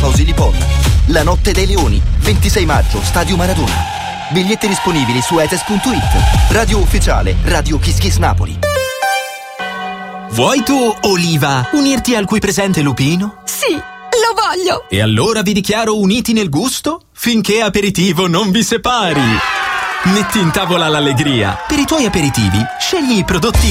Tifosi Lipon. La notte dei leoni, 26 maggio, Stadio Maradona. Biglietti disponibili su etes.it. Radio ufficiale, Radio Kiss Kiss Napoli. Vuoi tu, Oliva, unirti al qui presente Lupino? Sì, lo voglio! E allora vi dichiaro uniti nel gusto finché aperitivo non vi separi. Metti in tavola l'allegria. Per i tuoi aperitivi, scegli i prodotti